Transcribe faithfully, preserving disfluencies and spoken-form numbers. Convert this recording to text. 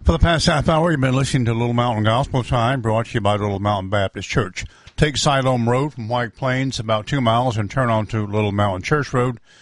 For the past half hour, you've been listening to Little Mountain Gospel Time, brought to you by Little Mountain Baptist Church. Take Siloam Road from White Plains about two miles and turn onto Little Mountain Church Road.